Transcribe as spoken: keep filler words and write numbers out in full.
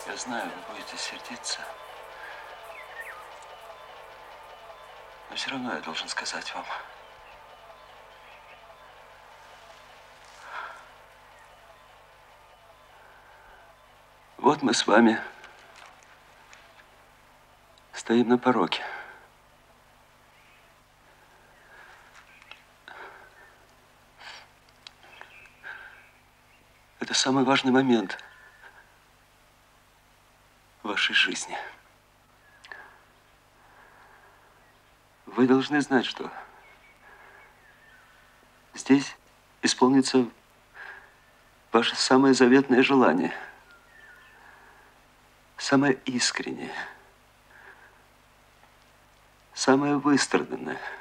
Я знаю, вы будете сердиться. Но все равно я должен сказать вам. Вот мы с вами стоим на пороге. Это самый важный момент в вашей жизни. Вы должны знать, что здесь исполнится ваше самое заветное желание, самое искреннее, самое выстраданное.